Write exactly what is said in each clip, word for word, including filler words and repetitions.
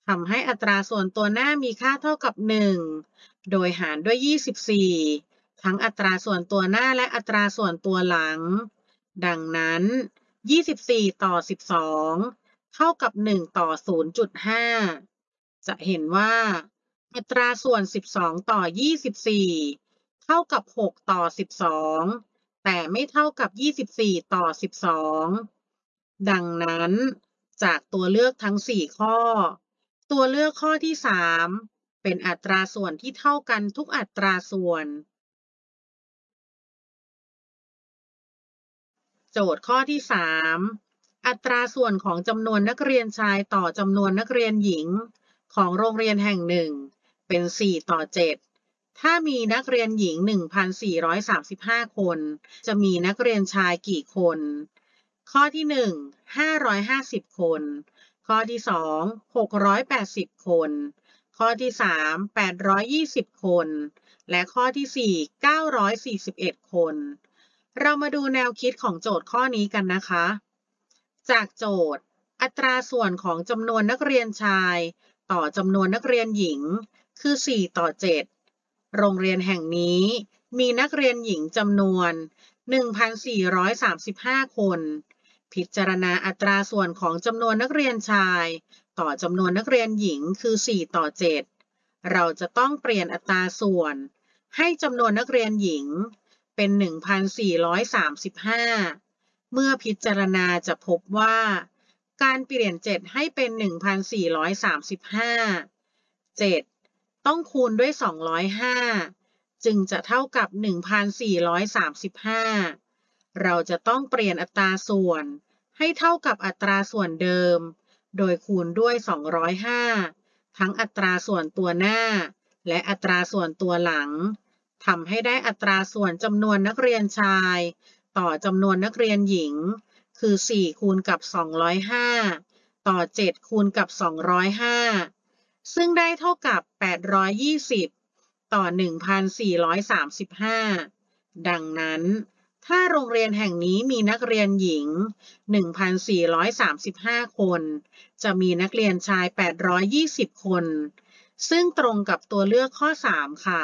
ทำให้อัตราส่วนตัวหน้ามีค่าเท่ากับหนึ่งโดยหารด้วยยี่สิบสี่ทั้งอัตราส่วนตัวหน้าและอัตราส่วนตัวหลังดังนั้นยี่สิบสี่ต่อสิบสองเท่ากับหนึ่งต่อ ศูนย์จุดห้า จะเห็นว่าอัตราส่วนสิบสองต่อยี่สิบสี่เท่ากับหกต่อสิบสองแต่ไม่เท่ากับยี่สิบสี่ต่อสิบสองดังนั้นจากตัวเลือกทั้งสี่ข้อตัวเลือกข้อที่สามเป็นอัตราส่วนที่เท่ากันทุกอัตราส่วนโจทย์ข้อที่สามอัตราส่วนของจำนวนนักเรียนชายต่อจำนวนนักเรียนหญิงของโรงเรียนแห่งหนึ่งเป็นสี่ต่อเจ็ดถ้ามีนักเรียนหญิง หนึ่งพันสี่ร้อยสามสิบห้า คนจะมีนักเรียนชายกี่คนข้อที่หนึ่ง ห้าร้อยห้าสิบ คนข้อที่สอง หกร้อยแปดสิบ คนข้อที่สาม แปดร้อยยี่สิบ คนและข้อที่สี่ เก้าร้อยสี่สิบเอ็ด คนเรามาดูแนวคิดของโจทย์ข้อนี้กันนะคะจากโจทย์อัตราส่วนของจำนวนนักเรียนชายต่อจำนวนนักเรียนหญิงคือสี่ต่อเจ็ดโรงเรียนแห่งนี้มีนักเรียนหญิงจำนวน หนึ่งพันสี่ร้อยสามสิบห้า คนพิจารณาอัตราส่วนของจำนวนนักเรียนชายต่อจำนวนนักเรียนหญิงคือสี่ต่อเจ็ดเราจะต้องเปลี่ยนอัตราส่วนให้จำนวนนักเรียนหญิงเป็น หนึ่งพันสี่ร้อยสามสิบห้า เมื่อพิจารณาจะพบว่าการเปลี่ยนเจ็ดให้เป็น หนึ่งพันสี่ร้อยสามสิบห้า เจ็ดต้องคูณด้วยสองร้อยห้าจึงจะเท่ากับ หนึ่งพันสี่ร้อยสามสิบห้า เราจะต้องเปลี่ยนอัตราส่วนให้เท่ากับอัตราส่วนเดิมโดยคูณด้วยสองร้อยห้าทั้งอัตราส่วนตัวหน้าและอัตราส่วนตัวหลังทำให้ได้อัตราส่วนจำนวนนักเรียนชายต่อจำนวนนักเรียนหญิงคือสี่คูณกับสองร้อยห้าต่อเจ็ดคูณกับสองร้อยห้าซึ่งได้เท่ากับแปดร้อยยี่สิบต่อ หนึ่งพันสี่ร้อยสามสิบห้า ดังนั้นถ้าโรงเรียนแห่งนี้มีนักเรียนหญิง หนึ่งพันสี่ร้อยสามสิบห้า คนจะมีนักเรียนชาย แปดร้อยยี่สิบ คนซึ่งตรงกับตัวเลือกข้อสามค่ะ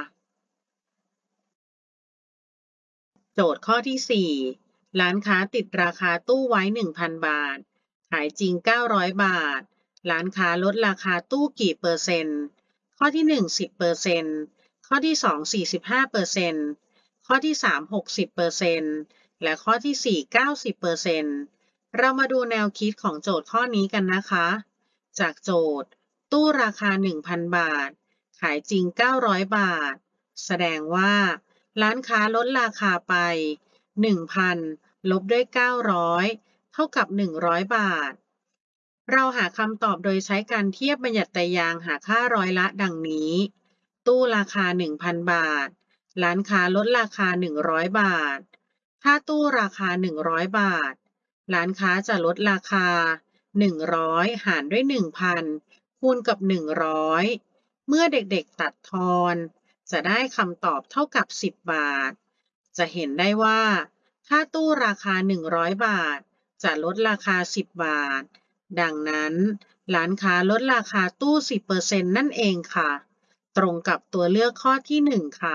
โจทย์ข้อที่สี่ร้านค้าติดราคาตู้ไว้ หนึ่งพัน บาทขายจริง เก้าร้อย บาทร้านค้าลดราคาตู้กี่เปอร์เซ็นต์ข้อที่หนึ่ง สิบเปอร์เซ็นต์ข้อที่สอง สี่สิบห้าเปอร์เซ็นต์ข้อที่สาม หกสิบเปอร์เซ็นต์และข้อที่สี่ เก้าสิบเปอร์เซ็นต์เรามาดูแนวคิดของโจทย์ข้อนี้กันนะคะจากโจทย์ตู้ราคา หนึ่งพัน บาทขายจริง เก้าร้อย บาทแสดงว่าร้านค้าลดราคาไป หนึ่งพัน ลบด้วย เก้าร้อย เท่ากับ หนึ่งร้อย บาทเราหาคำตอบโดยใช้การเทียบบัญญัติไตรยางค์หาค่าร้อยละดังนี้ตู้ราคา หนึ่งพัน บาทร้านค้าลดราคา หนึ่งร้อย บาทถ้าตู้ราคา หนึ่งร้อย บาทร้านค้าจะลดราคา หนึ่งร้อย หารด้วย หนึ่งพัน คูณกับ หนึ่งร้อย เมื่อเด็กๆตัดทอนจะได้คำตอบเท่ากับ สิบ บาทจะเห็นได้ว่าถ้าตู้ราคา หนึ่งร้อย บาทจะลดราคา สิบ บาทดังนั้นร้านค้าลดราคาตู้ สิบเปอร์เซ็นต์ นั่นเองค่ะตรงกับตัวเลือกข้อที่หนึ่งค่ะ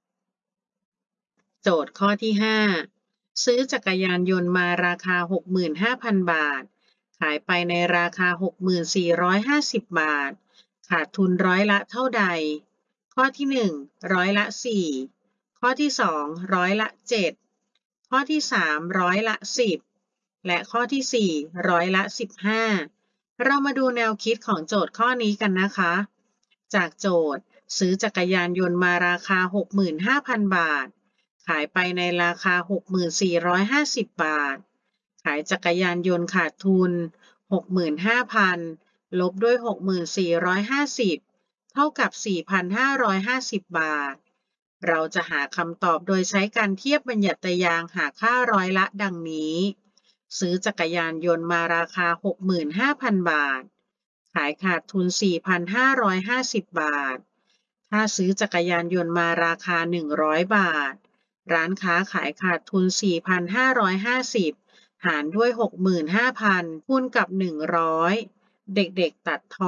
โจทย์ข้อที่ห้าซื้อจักรยานยนต์มาราคา หกหมื่นห้าพัน บาทขายไปในราคา หกหมื่นสี่ร้อยห้าสิบ บาทขาดทุนร้อยละเท่าใดข้อที่หนึ่งร้อยละสี่ข้อที่สองร้อยละเจ็ดข้อที่สามร้อยละสิบและข้อที่สี่ร้อยละสิบห้าเรามาดูแนวคิดของโจทย์ข้อนี้กันนะคะจากโจทย์ซื้อจักรยานยนต์มาราคา หกหมื่นห้าพัน บาทขายไปในราคา หกหมื่นสี่ร้อยห้าสิบ บาทขายจักรยานยนต์ขาดทุน หกหมื่นห้าพัน ลบด้วย หกหมื่นสี่ร้อยห้าสิบ เท่ากับ สี่พันห้าร้อยห้าสิบ บาทเราจะหาคำตอบโดยใช้การเทียบบัญญัติไตรยางค์หาค่าร้อยละดังนี้ซื้อจักรยานยนต์มาราคา หกหมื่นห้าพัน บาทขายขาดทุน สี่พันห้าร้อยห้าสิบ บาทถ้าซื้อจักรยานยนต์มาราคา หนึ่งร้อย บาทร้านค้าขายขาดทุน สี่พันห้าร้อยห้าสิบ หารด้วย หกหมื่นห้าพัน คูณกับ หนึ่งร้อยเด็กๆตัดท